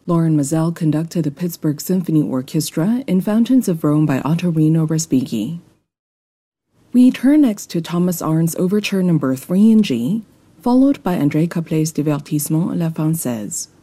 Lauren Mazel conducted the Pittsburgh Symphony Orchestra in Fountains of Rome by Ottorino Respighi. We turn next to Thomas Arndt's Overture No. 3 in G, followed by André Caplet's Divertissement à la Française.